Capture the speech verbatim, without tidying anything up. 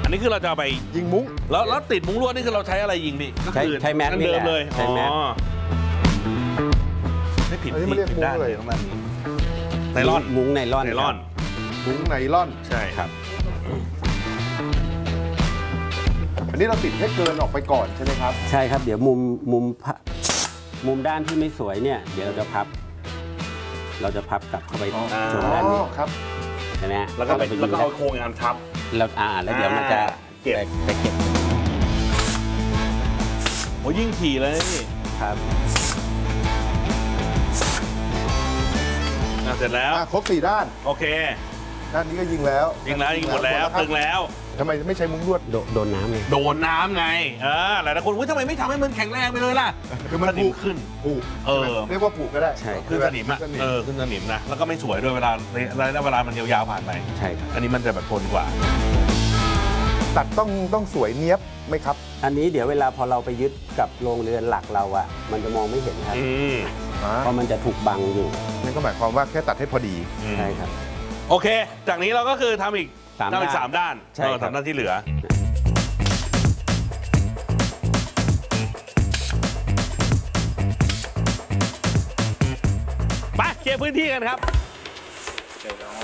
นนี้คือเราจะไปยิงมุ้งแล้วแล้วติดมุ้งลวดนี่คือเราใช้อะไรยิงพี่ก็คือใช้แม็กเดิมเลยใช้แม็กไม่ผิดที่ผิดด้านเลยตรงนั้นไนลอนมุ้งไนลอนไนลอนมุ้งไนลอนใช่ครับอันนี้เราติดให้เกินออกไปก่อนใช่ไหมครับใช่ครับเดี๋ยวมุมมุมมุมด้านที่ไม่สวยเนี่ยเดี๋ยวเราจะพับเราจะพับกลับเข้าไปตรงด้านนี้ครับใช่ไหมแล้วก็แล้วก็เอาโครงงานทับแล้วอ่าแล้วเดี๋ยวมันจะเก็บไปเก็บโอ้ยิ่งถี่เลยนี่ครับเสร็จแล้วครบสี่ด้านโอเคด้านนี้ก็ยิงแล้วยิงแล้วยิงหมดแล้วตึงแล้วทำไมไม่ใช้มุ้งลวดโดนน้ำไงโดนน้ำไงเออหลายคนว่าทำไมไม่ทำให้มันแข็งแรงไปเลยล่ะคือมันผูกขึ้นผูกเออเรียกว่าผูกก็ได้ใช่ขึ้นสนิมอ่ะเออขึ้นสนิมนะแล้วก็ไม่สวยด้วยเวลาเวลามันยาวๆผ่านไปใช่ครับอันนี้มันจะแบบทนกว่าตัดต้องต้องสวยเนี้ยบไหมครับอันนี้เดี๋ยวเวลาพอเราไปยึดกับโรงเรือนหลักเราอ่ะมันจะมองไม่เห็นครับเพราะมันจะถูกบังอยู่นั่นก็หมายความว่าแค่ตัดให้พอดีใช่ครับโอเคจากนี้เราก็คือทำอีกทำอีกสามด้านใช่ทำด้านที่เหลือไปเคลียร์พื้นที่กันครับ